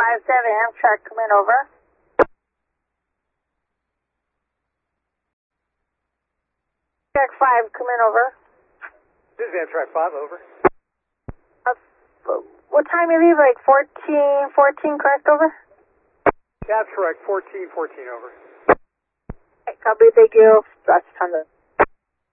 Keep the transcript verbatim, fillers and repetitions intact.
five seven, Amtrak, come in, over. Amtrak five, come in, over. This is Amtrak five, over. Uh, what time you leave, like fourteen fourteen, correct, over? That's correct, fourteen fourteen, over. Okay, copy, thank you. That's on the...